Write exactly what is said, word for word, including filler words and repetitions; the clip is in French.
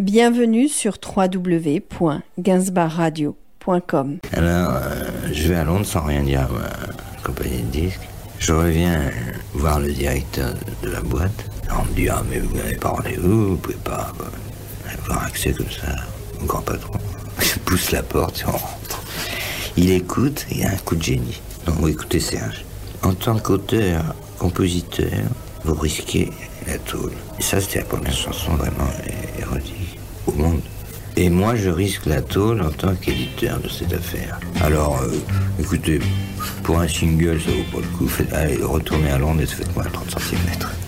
Bienvenue sur w w w point gainsbar radio point com. Alors, euh, je vais à Londres sans rien dire à ma compagnie de disques. Je reviens voir le directeur de la boîte. On me dit, ah mais vous n'avez pas rendez-vous, vous pouvez pas euh, avoir accès comme ça au grand patron. Je pousse la porte et on rentre. Il écoute, il a un coup de génie. Donc vous écoutez Serge. En tant qu'auteur, compositeur, vous risquez la tôle. Et ça, c'était la première chanson vraiment érotique au monde. Et moi, je risque la tôle en tant qu'éditeur de cette affaire. Alors, euh, écoutez, pour un single, ça vaut pas le coup. Faites, allez, retournez à Londres et faites-moi trente centimètres.